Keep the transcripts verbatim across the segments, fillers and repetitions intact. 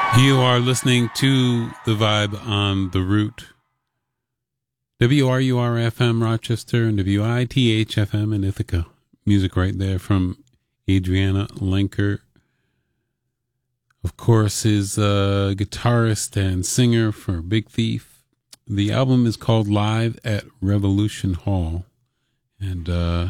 You are listening to The Vibe on The Root. W R U R F M Rochester and W I T H F M in Ithaca. Music right there from Adriana Lenker. Of course, is a guitarist and singer for Big Thief. The album is called Live at Revolution Hall. And uh,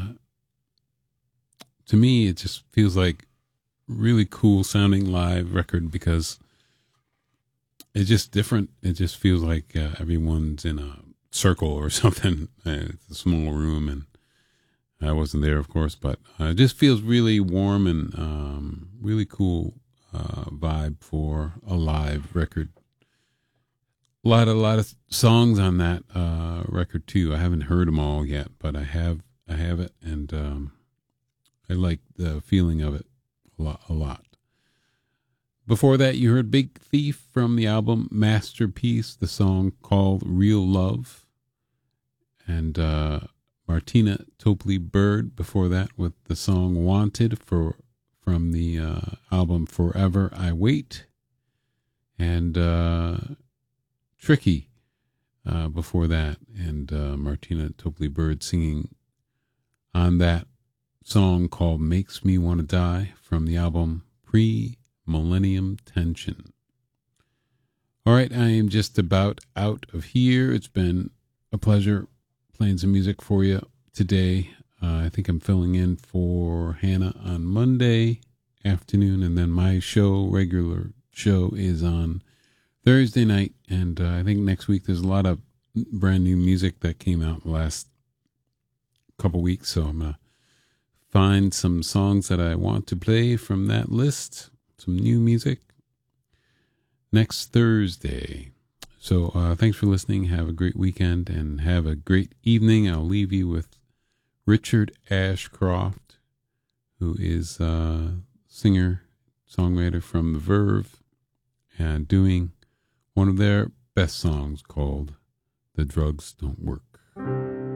to me, it just feels like really cool sounding live record because it's just different. It just feels like uh, everyone's in a circle or something. It's a small room, and I wasn't there, of course, but uh, it just feels really warm and um, really cool uh, vibe for a live record. A lot, a lot of songs on that uh, record too. I haven't heard them all yet, but I have, I have it, and um, I like the feeling of it a lot, a lot. Before that, you heard Big Thief from the album Masterpiece, the song called Real Love. And uh, Martina Topley Bird before that with the song Wanted for from the uh, album Forever I Wait. And uh, Tricky uh, before that. And uh, Martina Topley Bird singing on that song called Makes Me Want to Die from the album Pre Millennium Tension. All right, I am just about out of here. It's been a pleasure playing some music for you today. Uh, I think I'm filling in for Hannah on Monday afternoon, and then my show, regular show, is on Thursday night. And uh, I think next week there's a lot of brand new music that came out the last couple weeks, so I'm gonna find some songs that I want to play from that list. Some new music next Thursday. So uh, thanks for listening. Have a great weekend and have a great evening. I'll leave you with Richard Ashcroft, who is a singer, songwriter from The Verve, and doing one of their best songs called The Drugs Don't Work.